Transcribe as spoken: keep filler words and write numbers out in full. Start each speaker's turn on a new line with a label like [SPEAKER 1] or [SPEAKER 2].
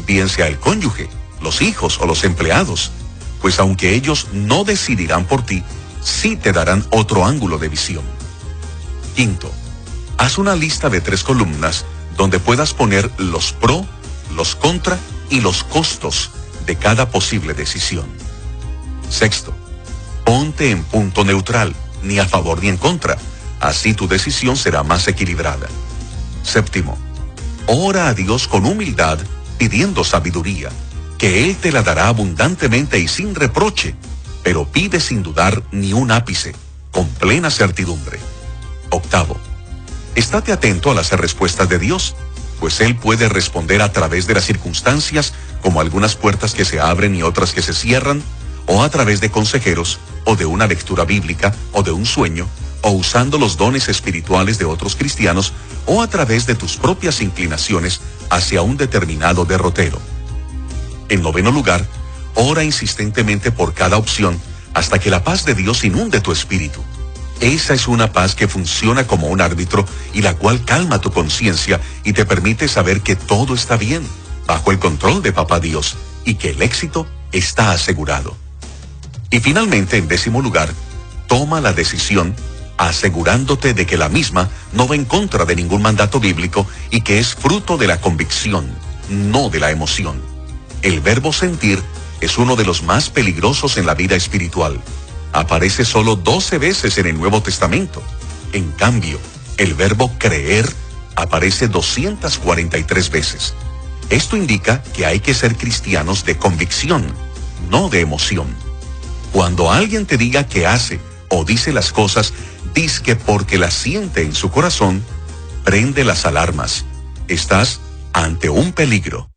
[SPEAKER 1] bien sea el cónyuge, los hijos o los empleados, pues aunque ellos no decidirán por ti, sí te darán otro ángulo de visión. Quinto, haz una lista de tres columnas donde puedas poner los pro, los contra y los costos de cada posible decisión. Sexto, ponte en punto neutral, ni a favor ni en contra. Así tu decisión será más equilibrada. Séptimo, ora a Dios con humildad, pidiendo sabiduría, que Él te la dará abundantemente y sin reproche, pero pide sin dudar ni un ápice, con plena certidumbre. Octavo, estate atento a las respuestas de Dios, pues Él puede responder a través de las circunstancias, como algunas puertas que se abren y otras que se cierran, o a través de consejeros, o de una lectura bíblica, o de un sueño, o usando los dones espirituales de otros cristianos, o a través de tus propias inclinaciones hacia un determinado derrotero. En noveno lugar, ora insistentemente por cada opción hasta que la paz de Dios inunde tu espíritu. Esa es una paz que funciona como un árbitro y la cual calma tu conciencia y te permite saber que todo está bien, bajo el control de Papá Dios, y que el éxito está asegurado. Y finalmente, en décimo lugar, toma la decisión asegurándote de que la misma no va en contra de ningún mandato bíblico y que es fruto de la convicción, no de la emoción. El verbo sentir es uno de los más peligrosos en la vida espiritual. Aparece solo doce veces en el Nuevo Testamento. En cambio, el verbo creer aparece doscientas cuarenta y tres veces. Esto indica que hay que ser cristianos de convicción, no de emoción. Cuando alguien te diga que hace o dice las cosas, diz que porque las siente en su corazón, prende las alarmas. Estás ante un peligro.